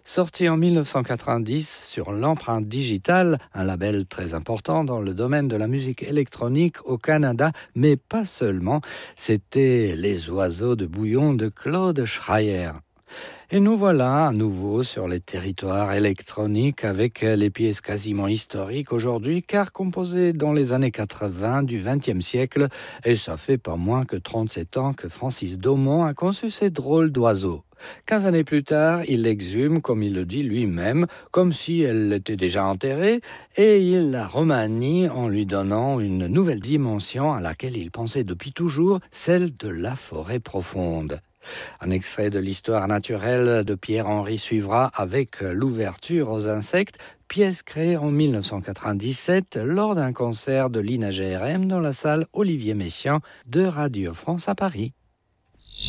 Sorti en 1990 sur l'Empreinte Digitale, un label très important dans le domaine de la musique électronique au Canada, mais pas seulement, c'était Les Oiseaux de Bouillon de Claude Schreier. Et nous voilà à nouveau sur les territoires électroniques avec les pièces quasiment historiques aujourd'hui, car composées dans les années 80 du XXe siècle, et ça fait pas moins que 37 ans que Francis Daumont a conçu ces drôles d'oiseaux. 15 années plus tard, il l'exhume, comme il le dit lui-même, comme si elle était déjà enterrée, et il la remanie en lui donnant une nouvelle dimension à laquelle il pensait depuis toujours, celle de la forêt profonde. Un extrait de l'histoire naturelle de Pierre-Henri suivra avec l'ouverture aux insectes, pièce créée en 1997 lors d'un concert de l'INA-GRM dans la salle Olivier Messiaen de Radio France à Paris.